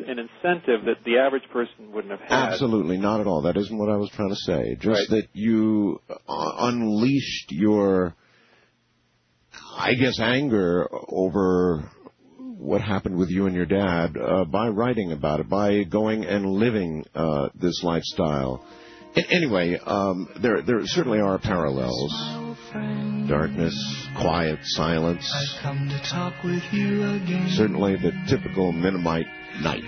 an incentive that the average person wouldn't have had. Absolutely, not at all. That isn't what I was trying to say. Just that you unleashed your, I guess, anger over what happened with you and your dad by writing about it, by going and living this lifestyle. Anyway, there certainly are parallels. Darkness, quiet, silence. Certainly the typical Mennonite night.